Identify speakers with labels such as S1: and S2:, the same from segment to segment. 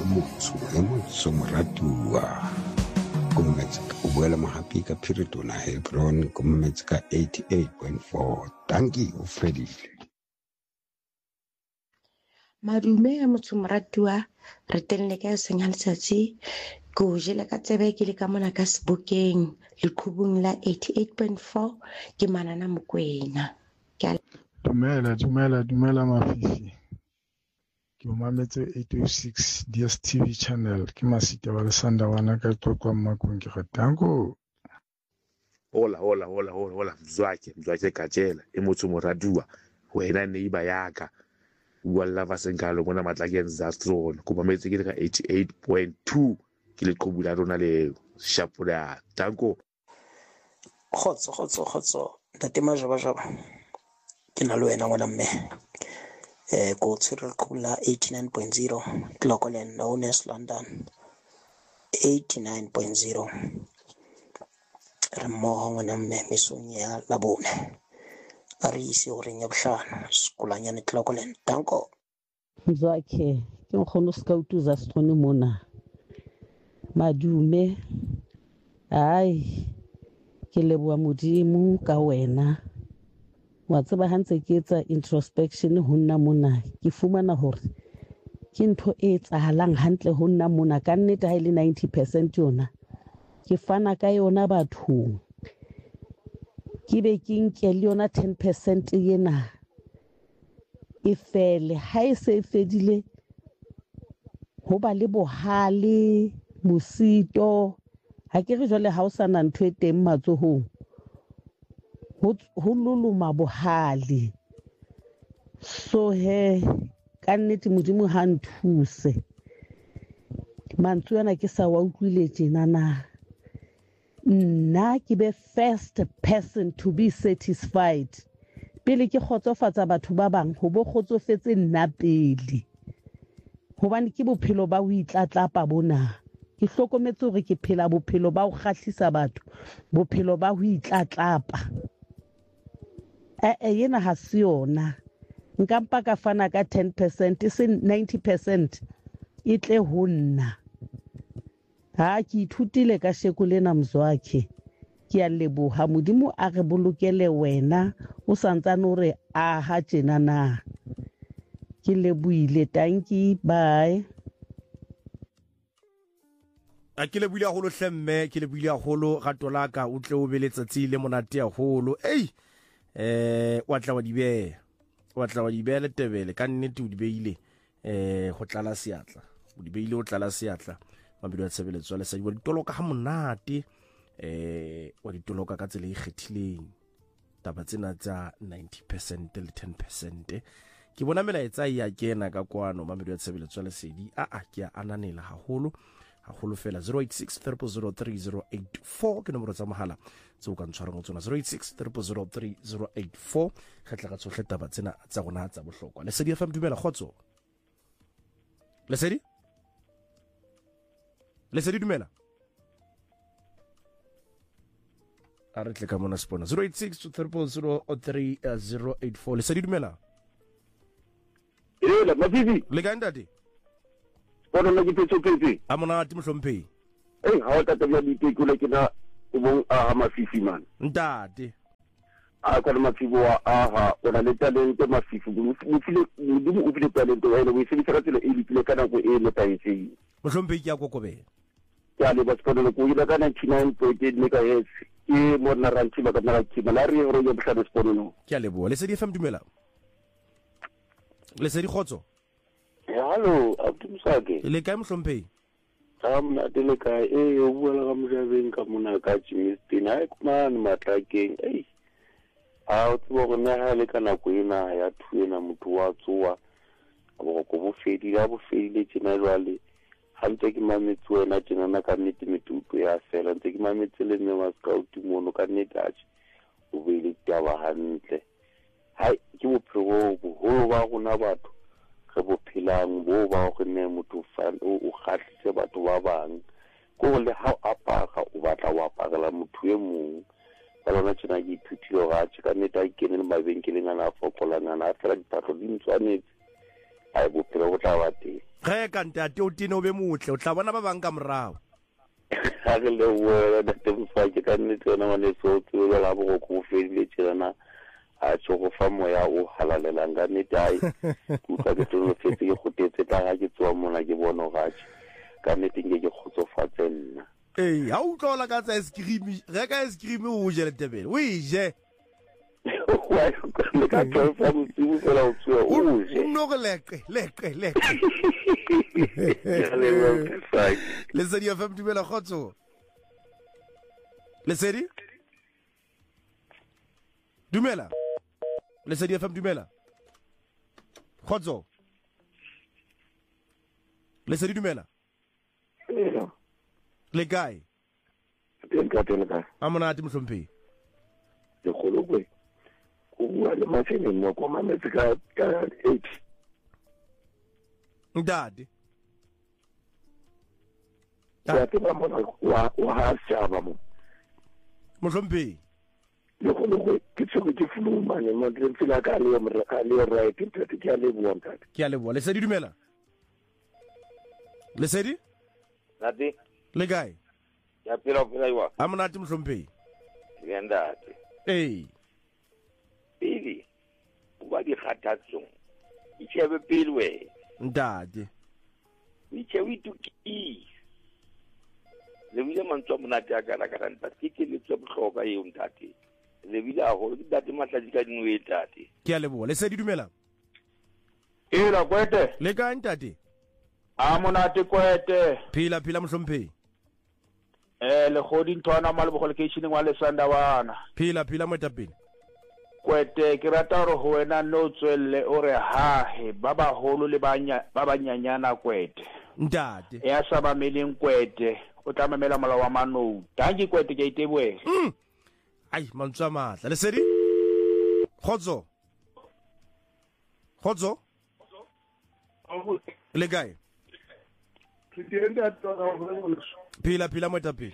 S1: motso moratua ko mmetsi o boela mohapi ka Phiritona Hebron ko mmetsi ka 88.4 tanki o fedile
S2: madume ya motho moratua re tenne ka seng ha letsatsi go jela ka tsebe ke le ka mona ka Sebokeng leqhubung la 88.4 ke Manana Mokwena.
S3: Dumela mafifi. Ke mametse 806 DSTV channel ke Masita wa Lesanda wana ka Qoqwa Makong ke ratango.
S4: Hola mzwake kajela e motho moratua wena neighbor yaka walla vasenkalo mona matlakeng Zastron ko mametse ke le ka 88.2 ke le qhubula rona le shapula tango.
S5: Khotso ntate majaba ke na le wena ngwana mme go tshwere qhubula 89.0 Clocolan known as London 89.0 re mo ngwana mme mesong ya labone a re ise o reng ya bohlano sekolanyane Clocolan tanko
S6: mzwake ke nkgono Scout Zastron mona madume ai ke leboa modimo ka wena wa tseba hantse ke etsa introspection ho nna mona ke fumana hore ke ntho e etsahalang hantle ho nna mona ka nnete ha ile 90% yona ke fana ka yona bathong ke be ke nke le yona 10% yena e fele ha e se fedile ho ba le bohale mosito ha ke re jole ha o sana ntho e teng matsohong ho luluma bohale so he ka nnete modimo ha nthuse mantswe yana ke sa wa utlwile tjena na nna ke be first person to be satisfied pele ke khotsofatsa batho ba bang ho bo khotsofetse nna pele hobane ke bophelo ba ho itlatlapa bona ke hlokometse hore ke phela bophelo ba ho kgahlisa batho bophelo ba ho itlatlapa yena ha se yona nka mpa ka fana ka 10% e se 90% e tle ho nna ha ke ithutile ka sheko lena mzwake ke a leboha modimo a re bolokele wena o santsane hore a ha tjena na ke lebohile tanki bye
S7: a ke le buile haholo hlemme ke le buile haholo gato la ka o tle o be letsatsi le monate haholo wa tla wa dibe le tebele ka nnete o di beile go tlala seatla o di beile o tlala seatla mabelo a tshebeletso le sa di bo ditoloka ha monate wa ditoloka ka tsela e kgethileng taba tsena tsa 90% le 10% ke bona melaetsa ya kena ka kwano mabelo a tshebeletso le sedi ke a ananela haholo fela 086 3003084 ke nomoro tsa mohala tse o ka ntshwarang o tsona 086 3003084 kgetla ka tsohle taba tsena tsa rona tsa bohlokwa Lesedi FM dumela khotso Lesedi dumela a re tle ka mona spona 086 3003084 Lesedi dumela
S4: mafifi
S7: le ka ndate
S4: bona la ditsetso
S7: a mona ti mohlomphehi
S4: ha o tatela ditekole ke na o bong a mafifi man
S7: ntate
S4: a kwa mafifi wa aha ona le talente mafifi mo file talente wa ile o se bitsa tsela e ditile kana go e metaetse
S7: mohlomphehi ke a kokobela
S4: ya le batho go ile ka 99.8 megahertz ke mona ranchi ba kana ki malari ro yo bhlano spono
S7: ke a leboa Lesedi FM dumela Lesedi khotso
S8: hallo abdumsake
S7: le kae mohlomphehi
S8: mna tele ka o bua la ka mojabeng ka mona ka Jimistin ha kumane matlakeng a tswa go nna le kana go ena ya thuena motho wa tsoa go bo fedile tsena jwale ha ntse ke mametse wena tsena na ka nnete metutu ya fela ntse ke mametse le mme wa Scout mono ka nnete a o bile taba hantle hai ke bophelo bo ba gona batho re bo phelang bo ba go nne motho o kgatlhise batho ba bang go le ha apara o batla wa apara motho e mong ba lona tsena ke ithutile ga tse ka nnete a kene le mabenkeleng a na fokolana na fela diphatlo di ntshwanetse ai bophelo go tla ba teng
S7: ge ka ntate o tene o be motle o tla bona ba bang ka morao
S8: ga ke le wena ntate Mofaki ka nnete wena ngwane so tswe la bo go fedile tsena a tso go fa moya o halalelang ka nnete ai ka ke tlo fetse ke gotetse tla ga ke tswa mona ke bona gatshe ka nnete ke khotsofatse nna
S7: ha o tlola ka tsa ice cream re ka ice cream o je le tebele o je
S8: wa le ka tlo fa bosibu fela o tswe o je
S7: no go leqe Lesedi FM dumela khotso Lesedi dumela Lesedi FM dumela khotso Lesedi dumela le kae a monate Mohlomphehi
S8: le kgolokwe o bua le mafene mo ko mametse ka 8
S7: ndade
S8: ya te ba mona wa ha shaba mo
S7: Mohlomphehi
S8: le kgolokwe ke tsho ke fulumane mo re tsela ka le mo ka le right ke ke le bua ntate
S7: ke a le bua Lesedi dumela Lesedi
S9: nate
S7: le kae
S9: ya pela iwa
S7: a monate Mohlomphehi
S9: ke ndate pele ba di khathatsong itshebe pele we
S7: ndade
S9: itshebe tuki le bile mantswa monate a kana kana ntate ke le tswa bohloka eo ntate le bile a go ntate matlaji ka dingwe ntate
S7: ke a le bua Lesedi dumela
S10: la kwete
S7: le kae ntate
S10: a monate kwete
S7: phila Mohlomphehi
S10: le godi ntwana malebo location wa lesanda bana
S7: phila moetapele
S10: kwete ke rata gore ho wena no tswelle o re hahe ba baholo le ba banyanyana kwete
S7: ntate
S10: ya sa ba meleng kwete o tla mamela molao wa manou tangi kwete ke itebwe
S7: ai mantswa matla Lesedi khotso le kae phila moetapele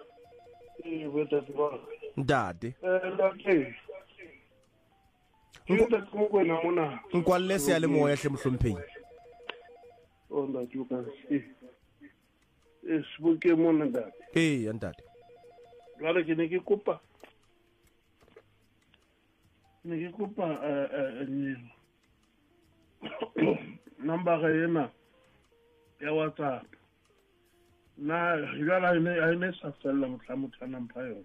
S7: ntate nkwalle se ya le moya hle Mohlomphehi
S11: Esibuke mona ntate
S7: ya ntate
S11: jwale ke ne ke kopa number ena ya WhatsApp na jwale ha ine sa fella motho ana mpha yona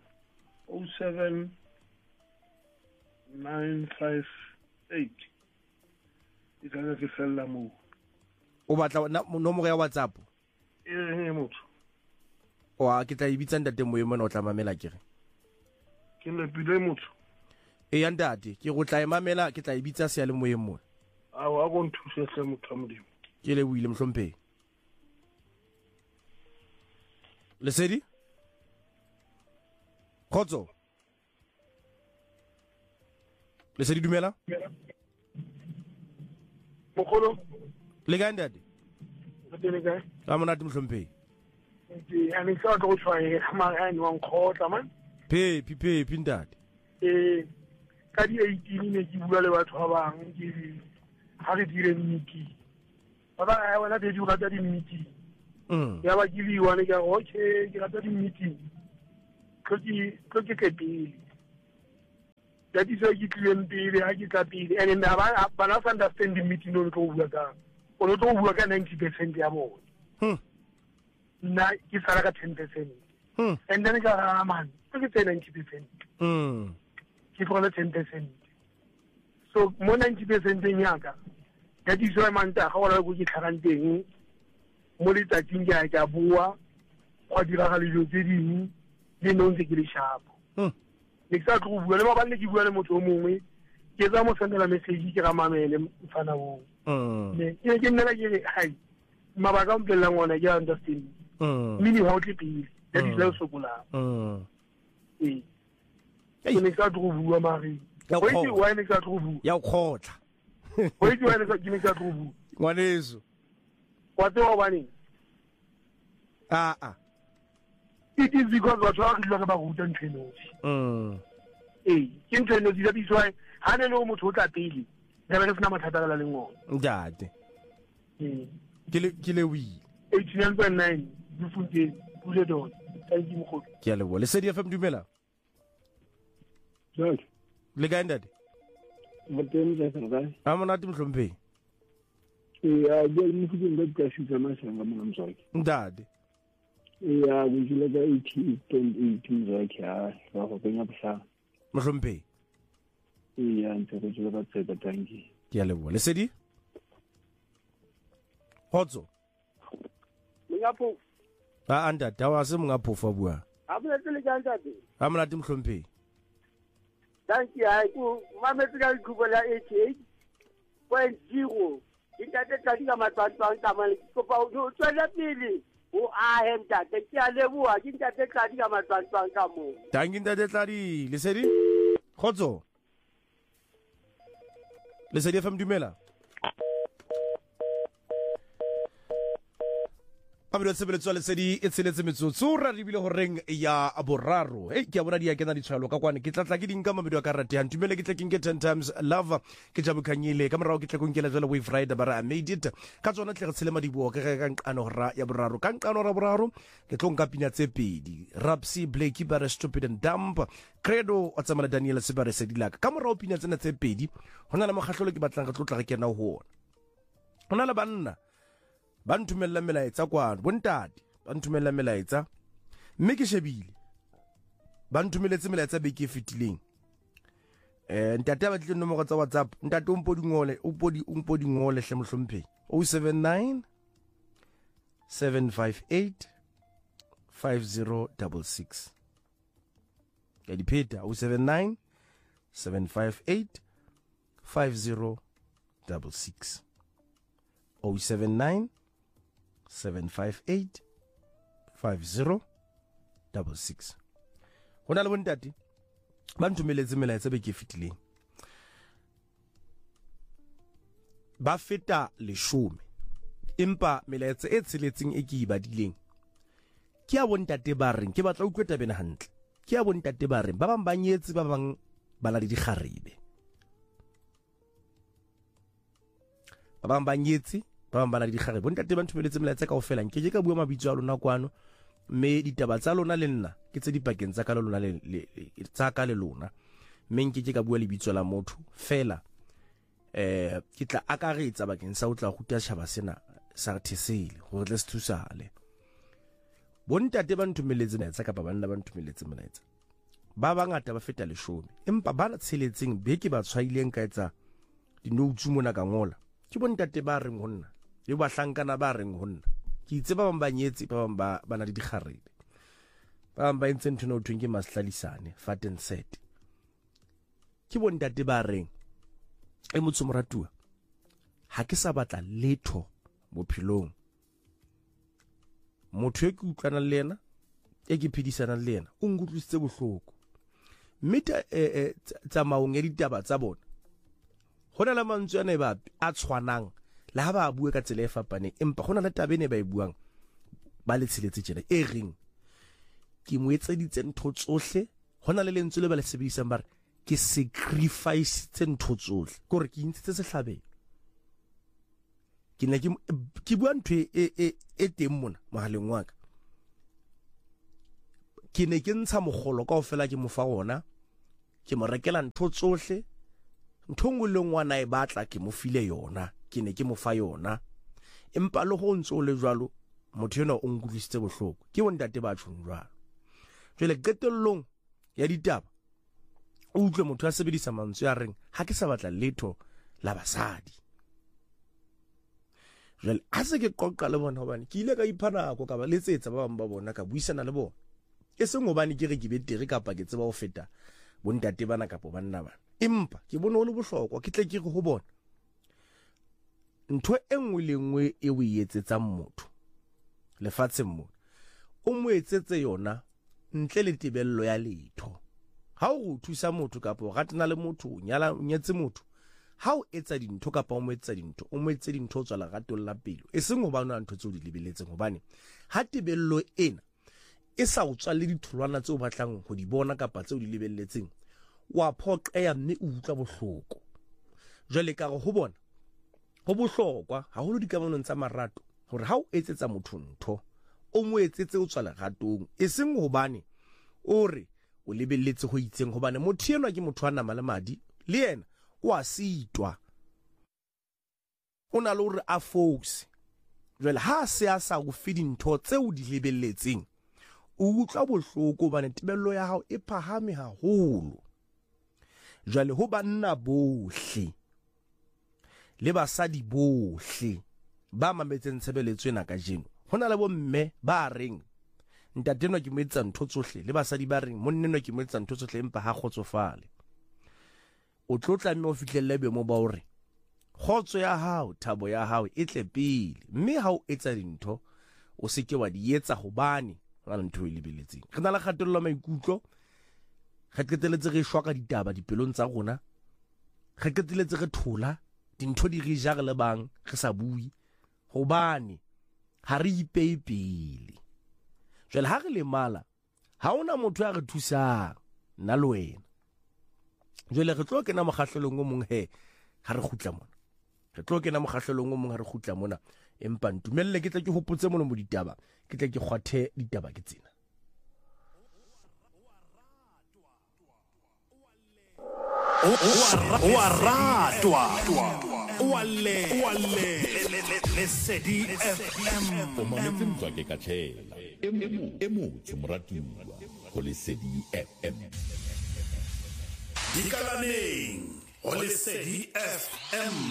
S11: 07958 ikana ke fella mo
S7: o batla nomoro ya WhatsApp
S11: motho
S7: wa ke tla ibitsa ntate moye mona o tla mamela kere
S11: ke lepile motho
S7: ya ntate ke go tla emamela ke tla ibitsa se ya le moyeng mona
S11: a wa go nthuse hle motho a modimo
S7: ke le buile Mohlomphehi Lesedi khotso Lesedi dumela
S11: mogolo
S7: le kae ntate
S11: le kae
S7: a monate Mohlomphehi
S11: a ne sa go tshwaye maani wa nkgotla man
S7: phi ntate
S11: ka di 18 ne ke bua le batho ba bang ke ha re dire meeting ba ba wena be di go rata di meeting ya ba ke liwa ne ke okay ke rata di meeting ke pele that is why ke tlileng pele ha ke tla pele and ba na understand the meeting no tlo bua ka 90% ya bona na ke sala ka 10% and then ka man ke 90% ke for 10%. So mo 90% nyaka that is why man ta ga wala go ke tlhaganteng mo le tsatsing ya bua go dira ga lelo tse ding le no ntse ke le shapo ne ka tlo bua le ba ba le ke bua le motho o mongwe ke za mo sendela message ke ga mamele mfana wo ne ke nna ke re hai mabaka mpela ngona ke understand mini ha o tlipile that is so sokola ne ka tlo bua mari wait why ne ka tlo bua
S7: ya o khotla
S11: wait why ne ka tlo bua
S7: ngwaneso
S11: wa tlo bani it is because what you are talking about wooden trainers ke ntweno that is why ha ne le motho o tla pele ga re sena mathata la lengwe
S7: ndate ke le wi
S11: 89.9 Bloemfontein Bulledon thank you mokgotsi
S7: ke a leboha Lesedi FM dumela
S12: Jwale
S7: le kae ntate
S12: moteng tsa sana
S7: a monate Mhlompheng
S12: ya jwale mofuteng ka dikasitsa masanga mona mzwaki
S7: ntate
S12: ya bujile ka 88.8 mzwaki ha ba go penya bohlano
S7: Mhlompheng
S12: ya ntse go jile ka tseka tanki
S7: ke a leboha Lesedi Hotso
S13: Mongapho
S7: a ntate wa se mongaphofa bua
S13: a boletse le ka ntate
S7: a monate Mhlompheng
S13: thank you ai ku mametse ka dikhubo la 88.0 ntate tla di ka matsatsang ka mane kopa o tswela pele o a hem ntate ke a leboha ke ntate tla di ka matsatsang ka mo
S7: tangi ntate tla di Lesedi Khotso Lesedi FM dumela Abilo sebeletso Lesedi e tseletse metsotso ra ribile horeng ya boraro ke a bona dia kena ditshwalo ka kwane ke tlatla ke dinka mabedo ka rate han tumele ke tleking ke 10 times love ke jabukanyile ka morao ke tlekong ke la jela wave rider bara made it ka tsona tle re tselema dibuo ke ka nqano ra ya boraro ka nqano ra boraro ke tlong ka pina tse pedi Rapsi Blakey bara stupid and dumb Credo o tsamala Daniel Sebare Sedilaka ka morao pina tsena tse pedi hona le mogahlolo ke batlang ka tlotla ke kena ho hona le banna ba ntumella melaetsa kwano bontate ba ntumella melaetsa mme ke shebile ba ntumeletse melaetsa be ke fitileng ntate ba tle nomoro tsa WhatsApp ntate o mpo dingole hle Mhlompheng 079 758 5066 ya dipeta 079 758 5066 079 758 5066 Hona le bontate ba ntumeletse melaetsa be ke fitileng ba feta 10 empa melaetsa e tsheletseng e ke ibadileng ke a bontate ba reng ke batla utlwe tabena hantle ke a bontate ba reng ba bang ba nyetse ba bang ba la di dikgarebe ba bang ba nyetse ba bang bana di gare bontate ba ntumeletse melaetsa ka ofela nke ke ka bua mabitso a lona kwano mme ditaba tsa lona le nna ke tse dipakeng tsa ka lona le lona mme nke ke ka bua lebitso la motho fela ke tla akaretsa bakeng sa o tla ruta tshaba sena sa thesele gore le se thusale bontate ba ntumeletse melaetsa ka banna ba ntumeletse melaetsa ba bangata ba feta 10 empa ba tsheletseng be ke ba tshwaileng ka etsa dinoutsu mona ka ngola ke bontate ba reng honna le ba hlankana ba reng honna ke itse ba bang ba nyetse ba bang ba na le dikgarebe ba bang ba entse ntho no thweng ke maslalisane fat and set ke bontate ba reng e motho moratuwa ha ke sa batla letho bophelong motho e ke utlwana le yena e ke phedisana le yena o ngutlwisitse bohloko mme tsamaong ya ditaba tsa bona hona la mantswe ana ba a tshwanang le ha ba bua ka tsela e fapaneng empa gona le tabene ba e buang ba le tshiletse tjena e reng ke mo etseditse ntho tsohle hona le lentswe le ba le sebedisang ba re ke sacrifice tse ntho tsohle gore ke intse sehlabelo ke ne ke bua ntho e teng mona mohaleng wa ka ke ne ke ntsha mogolo kaofela ke mo fa ona ke mo rekela ntho tsohle ntho ngwe le ngwana e batla ke mo file yona ke ne ke mo fa yona empa le ho ntse o le jwalo motho yona o nkutlwisitse bohloko ke bontate ba tshong jwalo jwale qetellong ya ditaba o utlwe motho a sebedisa mantswe a reng ha ke sa batla letho la basadi jwale a se ke qoqa le bona hobane ke ile ka ipha nako ka ba letsetsa ba bang ba bona ka buisana le bona e seng hobane ke re ke betere kapa ke tseba ho feta bontate bana kapa banna bana empa ke bona ho le bohlokwa ke tle ke re ho bona ntho e nngwe le nngwe e o etsetsang motho lefatsheng mona o mo etsetse yona ntle le tebello ya letho ha o thusa motho kapa o ratana le motho o nyetse motho ha o etsa dintho kapa o mo etsa dintho o mo etse dintho o tswa leratong la pelo e seng hobane ntho tseo di lebeletseng hobane ha tebello ena e sa o tswa le ditholwana tseo batlang ho di bona kapa tseo di lebelletseng wa phoqeya mme o utlwa bohloko jwale ka re ho bona ho bohlokwa haholo dikamanong tsa marato hore ha o etsetsa motho ntho o mo etsetse o tswa leratong e seng hobane o re o lebelletse ho itseng hobane motho enwa ke motho a nama le madi le yena o a sitwa o na le hore a focus jwale ha se a sa go fidi ntho tse o di lebelletseng o utlwa bohloko hobane tebello ya hao e phahame haholo jwale ho banna bohle le basadi bohle ba mametseng tshebeletso ena ka jeno hona le bomme ba reng ntatenwa ke mo etsa ntho tsohle le basadi ba reng monnenwa ke mo etsa ntho tsohle empa ha kgotsofale o tlotla mme o fihlelle be mo ba hore khotso ya hao thabo ya hao e tle pele mme ha o etsa dintho o se ke wa di etsa hobane ga ntho e lebeletseng re na le kgatello maikutlo re qeteletse re shwa ka ditaba dipelong tsa rona re qeteletse re thola dintho di re ja re le bang re sa bui hobane ha re ipeipele jwale ha re le mala ha ona motho a re thusang nna le wena jwale re tlo kena mokgahlelong o mong he ha re khutla mona re tlo kena mokgahlelong o mong ha re khutla mona empa ntumelle ke tla ke hopotse mona mo ditaba ke tla ke kgwathe ditaba ke tsena
S14: o a ratwa Lesedi FM
S15: o mametse ntwa ke ka tshela e motho moratuwa go Lesedi FM
S14: dikalaneng go Lesedi FM